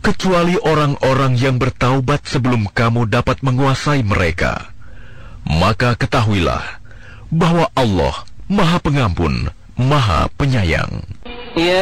kecuali orang-orang yang bertaubat sebelum kamu dapat menguasai mereka. Maka ketahuilah bahwa Allah Maha Pengampun, Maha Penyayang.